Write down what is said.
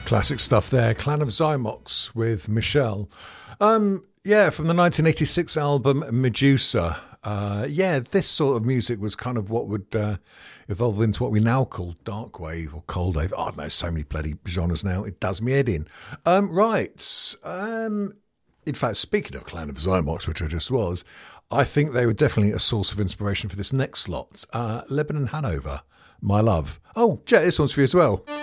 Classic stuff there. Clan of Zymox with Michelle. Yeah, from the 1986 album Medusa. This sort of music was kind of what would evolve into what we now call dark wave or cold wave. I don't know, so many bloody genres now. It does me head in. In fact, speaking of Clan of Zymox, which I just was, I think they were definitely a source of inspiration for this next slot. Lebanon Hanover, My Love. Oh, Jet, this one's for you as well.